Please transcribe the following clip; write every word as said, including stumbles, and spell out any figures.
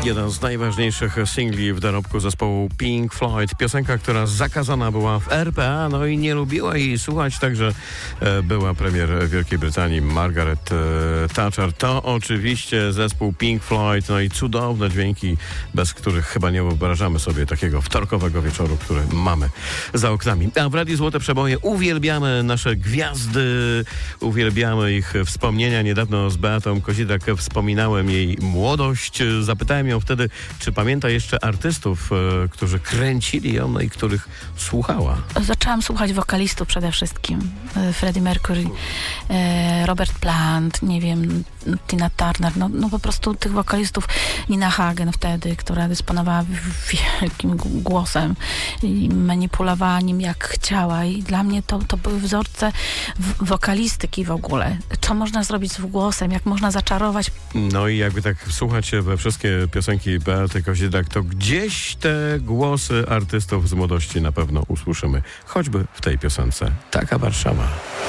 Jeden z najważniejszych singli w dorobku zespołu Pink Floyd. Piosenka, która zakazana była w R P A, no i nie lubiła jej słuchać, także e, była premier Wielkiej Brytanii Margaret e, Thatcher. To oczywiście zespół Pink Floyd, no i cudowne dźwięki, bez których chyba nie wyobrażamy sobie takiego wtorkowego wieczoru, który mamy za oknami. A w Radiu Złote Przeboje uwielbiamy nasze gwiazdy, uwielbiamy ich wspomnienia. Niedawno z Beatą Kozidak wspominałem jej młodość. Zapytałem ją wtedy, czy pamięta jeszcze artystów, e, którzy kręcili ją, no i których słuchała. Zaczęłam słuchać wokalistów przede wszystkim. Freddie Mercury, e, Robert Plant, nie wiem, Tina Turner, no, no po prostu tych wokalistów. Nina Hagen wtedy, która dysponowała wielkim głosem i manipulowała nim jak chciała, i dla mnie to, to były wzorce w- wokalistyki w ogóle. Co można zrobić z głosem, jak można zaczarować. No i jakby tak wsłuchać się we wszystkie piosenki Beaty Kozidak, to gdzieś te głosy artystów z młodości na pewno usłyszymy. Choćby w tej piosence. Taka Warszawa.